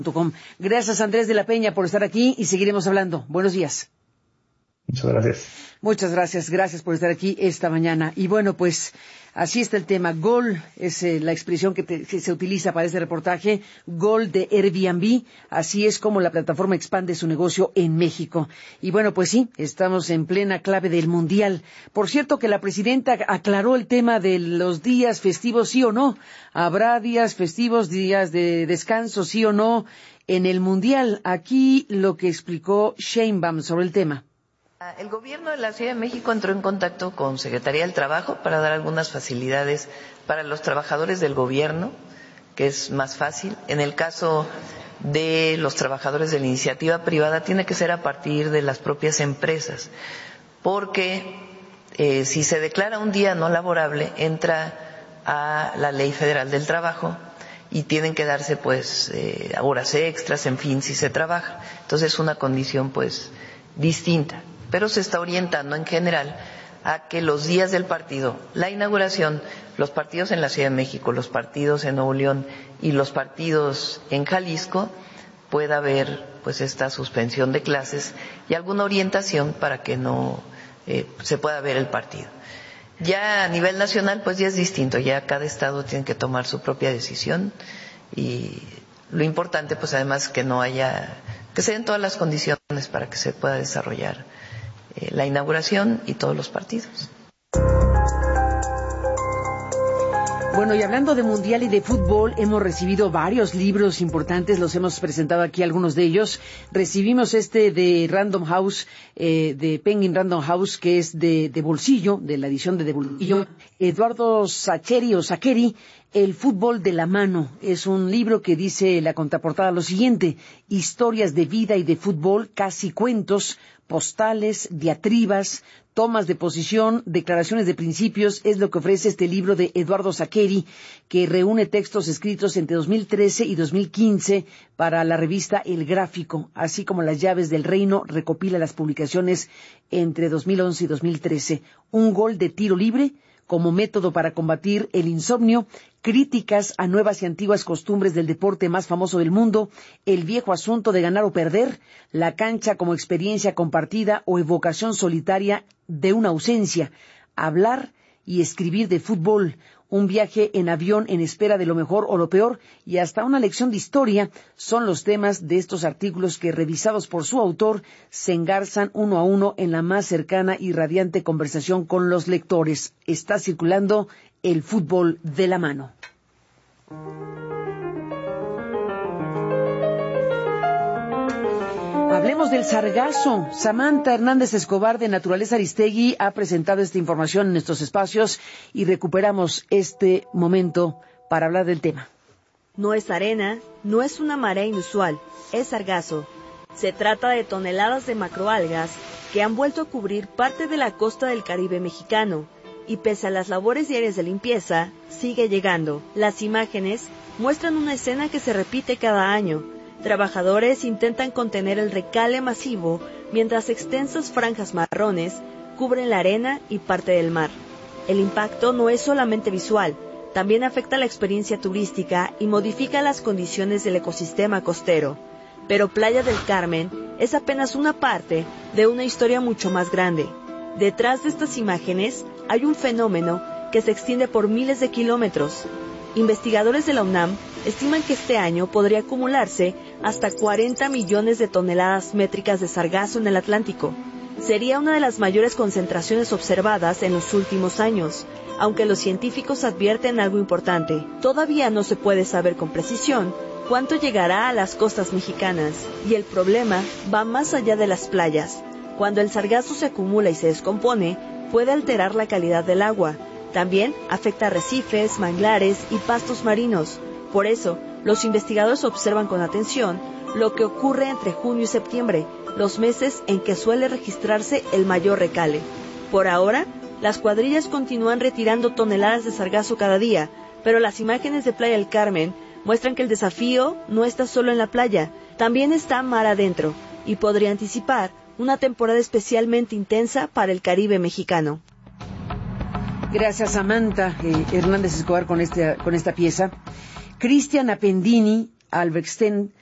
Gracias, Andrés de la Peña, por estar aquí y seguiremos hablando. Buenos días. Muchas gracias. Muchas gracias. Gracias por estar aquí esta mañana. Y bueno, pues así está el tema. Gol es la expresión que se utiliza para este reportaje. Gol de Airbnb. Así es como la plataforma expande su negocio en México. Y bueno, pues sí, estamos en plena clave del Mundial. Por cierto que la presidenta aclaró el tema de los días festivos, sí o no. ¿Habrá días festivos, días de descanso, sí o no, en el Mundial? Aquí lo que explicó Sheinbaum sobre el tema. El gobierno de la Ciudad de México entró en contacto con Secretaría del Trabajo para dar algunas facilidades para los trabajadores del gobierno, que es más fácil. En el caso de los trabajadores de la iniciativa privada tiene que ser a partir de las propias empresas, porque si se declara un día no laborable entra a la Ley Federal del Trabajo y tienen que darse pues horas extras, en fin, si se trabaja. Entonces es una condición pues distinta. Pero se está orientando en general a que los días del partido, la inauguración, los partidos en la Ciudad de México, los partidos en Nuevo León y los partidos en Jalisco, pueda haber pues esta suspensión de clases y alguna orientación para que no se pueda ver el partido. Ya a nivel nacional pues ya es distinto, ya cada estado tiene que tomar su propia decisión y lo importante pues además que no haya, que se den todas las condiciones para que se pueda desarrollar la inauguración y todos los partidos. Bueno, y hablando de Mundial y de fútbol, hemos recibido varios libros importantes, los hemos presentado aquí algunos de ellos. Recibimos de Random House, de Penguin Random House, que es de bolsillo, de la edición de bolsillo. Eduardo Sacheri, El fútbol de la mano. Es un libro que dice la contraportada lo siguiente: historias de vida y de fútbol, casi cuentos, postales, diatribas, tomas de posición, declaraciones de principios, es lo que ofrece este libro de Eduardo Sacheri, que reúne textos escritos entre 2013 y 2015 para la revista El Gráfico, así como Las llaves del reino, recopila las publicaciones entre 2011 y 2013. Un gol de tiro libre como método para combatir el insomnio, críticas a nuevas y antiguas costumbres del deporte más famoso del mundo, el viejo asunto de ganar o perder, la cancha como experiencia compartida o evocación solitaria de una ausencia, hablar y escribir de fútbol, un viaje en avión en espera de lo mejor o lo peor y hasta una lección de historia son los temas de estos artículos que, revisados por su autor, se engarzan uno a uno en la más cercana y radiante conversación con los lectores. Está circulando El fútbol de la mano. Hablemos del sargazo. Samantha Hernández Escobar de Naturaleza Aristegui ha presentado esta información en estos espacios y recuperamos este momento para hablar del tema. No es arena, no es una marea inusual, es sargazo. Se trata de toneladas de macroalgas que han vuelto a cubrir parte de la costa del Caribe mexicano y pese a las labores diarias de limpieza, sigue llegando. Las imágenes muestran una escena que se repite cada año. Trabajadores intentan contener el recale masivo mientras extensas franjas marrones cubren la arena y parte del mar. El impacto no es solamente visual, también afecta la experiencia turística y modifica las condiciones del ecosistema costero. Pero Playa del Carmen es apenas una parte de una historia mucho más grande. Detrás de estas imágenes hay un fenómeno que se extiende por miles de kilómetros. Investigadores de la UNAM estiman que este año podría acumularse hasta 40 millones de toneladas métricas de sargazo en el Atlántico. Sería una de las mayores concentraciones observadas en los últimos años, aunque los científicos advierten algo importante. Todavía no se puede saber con precisión cuánto llegará a las costas mexicanas, y el problema va más allá de las playas. Cuando el sargazo se acumula y se descompone, puede alterar la calidad del agua. También afecta arrecifes, manglares y pastos marinos. Por eso, los investigadores observan con atención lo que ocurre entre junio y septiembre, los meses en que suele registrarse el mayor recale. Por ahora, las cuadrillas continúan retirando toneladas de sargazo cada día, pero las imágenes de Playa del Carmen muestran que el desafío no está solo en la playa, también está mar adentro, y podría anticipar una temporada especialmente intensa para el Caribe mexicano. Gracias, Samantha Hernández Escobar, con esta pieza. Cristian Appendini Albrechtsen